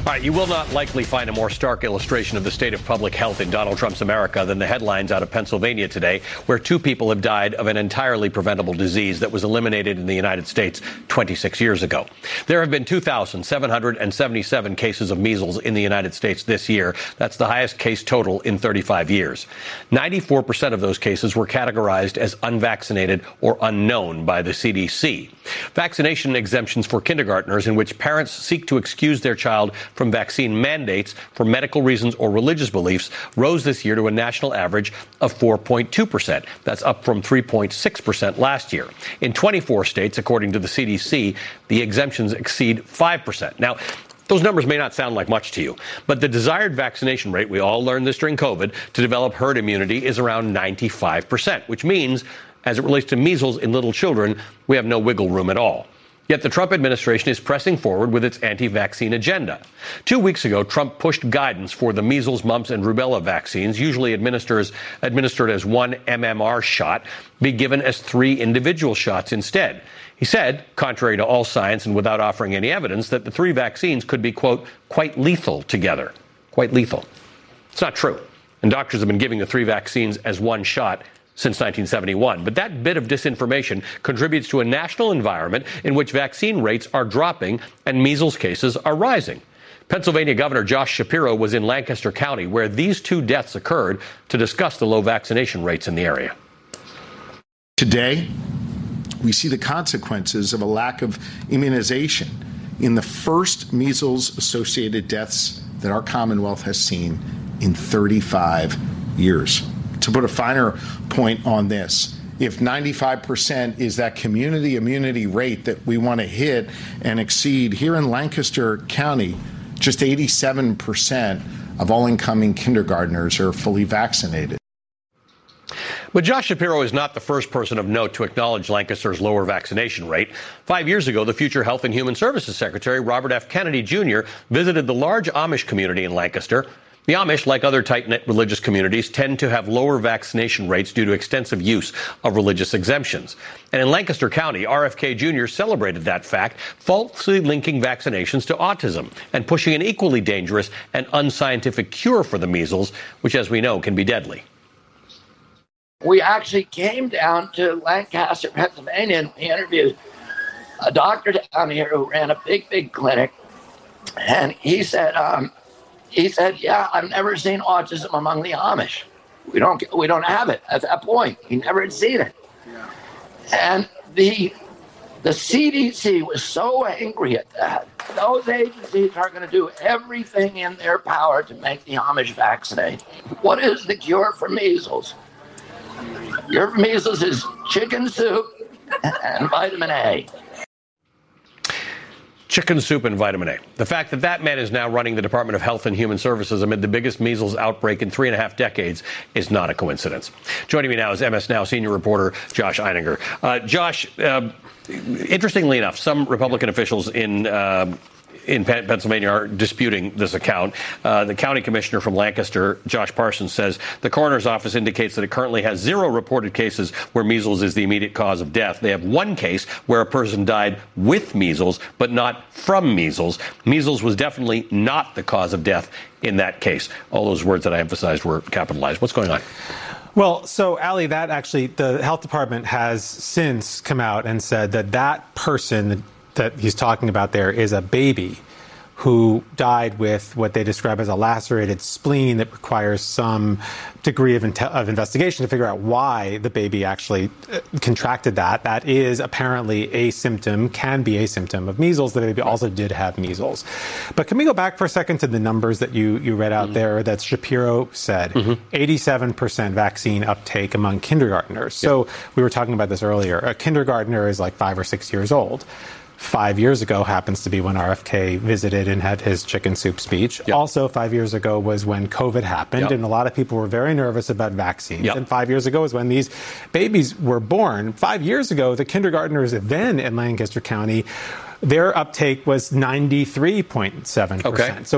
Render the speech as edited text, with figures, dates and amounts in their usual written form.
All right, you will not likely find a more stark illustration of the state of public health in Donald Trump's America than the headlines out of Pennsylvania today, where 2 people have died of an entirely preventable disease that was eliminated in the United States 26 years ago. There have been 2,777 cases of measles in the United States this year. That's the highest case total in 35 years. 94% of those cases were categorized as unvaccinated or unknown by the CDC. Vaccination exemptions for kindergartners in which parents seek to excuse their child from vaccine mandates for medical reasons or religious beliefs rose this year to a national average of 4.2%. That's up from 3.6% last year. In 24 states, according to the CDC, the exemptions exceed 5%. Now, those numbers may not sound like much to you, but the desired vaccination rate, we all learned this during COVID, to develop herd immunity is around 95%, which means, as it relates to measles in little children, we have no wiggle room at all. Yet the Trump administration is pressing forward with its anti-vaccine agenda. 2 weeks ago, Trump pushed guidance for the measles, mumps, and rubella vaccines, usually administered as 1 MMR shot, be given as 3 individual shots instead. He said, contrary to all science and without offering any evidence, that the 3 vaccines could be, quote, quite lethal together. Quite lethal. It's not true. And doctors have been giving the 3 vaccines as 1 shot since 1971. But that bit of disinformation contributes to a national environment in which vaccine rates are dropping and measles cases are rising. Pennsylvania Governor Josh Shapiro was in Lancaster County, where these 2 deaths occurred, to discuss the low vaccination rates in the area. Today, we see the consequences of a lack of immunization in the first measles-associated deaths that our Commonwealth has seen in 35 years. To put a finer point on this, if 95% is that community immunity rate that we want to hit and exceed, here in Lancaster County, just 87% of all incoming kindergartners are fully vaccinated. But Josh Shapiro is not the first person of note to acknowledge Lancaster's lower vaccination rate. 5 years ago, the future Health and Human Services Secretary, Robert F. Kennedy Jr., visited the large Amish community in Lancaster. The Amish, like other tight-knit religious communities, tend to have lower vaccination rates due to extensive use of religious exemptions. And in Lancaster County, RFK Jr. celebrated that fact, falsely linking vaccinations to autism and pushing an equally dangerous and unscientific cure for the measles, which, as we know, can be deadly. We actually came down to Lancaster, Pennsylvania, and we interviewed a doctor down here who ran a big clinic. And he said, yeah, I've never seen autism among the Amish. We don't have it at that point. He never had seen it. Yeah. And the CDC was so angry at that. Those agencies are going to do everything in their power to make the Amish vaccinate. What is the cure for measles? The cure for measles is chicken soup and vitamin A. Chicken soup and vitamin A. The fact that that man is now running the Department of Health and Human Services amid the biggest measles outbreak in 3.5 decades is not a coincidence. Joining me now is MS Now senior reporter Josh Einiger. Josh, interestingly enough, some Republican officials in Pennsylvania are disputing this account. The county commissioner from Lancaster, Josh Parsons, says the coroner's office indicates that it currently has 0 reported cases where measles is the immediate cause of death. They have 1 case where a person died with measles, but not from measles. Measles was definitely not the cause of death in that case. All those words that I emphasized were capitalized. What's going on? Well, so, Ali, that actually, the health department has since come out and said that that person that he's talking about there is a baby who died with what they describe as a lacerated spleen that requires some degree of investigation to figure out why the baby actually contracted that. That is apparently a symptom, can be a symptom of measles. The baby also did have measles. But can we go back for a second to the numbers that you read out there that Shapiro said? 87% vaccine uptake among kindergartners. So we were talking about this earlier. A kindergartner is like 5 or 6 years old. 5 years ago happens to be when RFK visited and had his chicken soup speech. Yep. Also, 5 years ago was when COVID happened, and a lot of people were very nervous about vaccines. And 5 years ago is when these babies were born. 5 years ago, the kindergartners then in Lancaster County, their uptake was 93.7%. Okay. So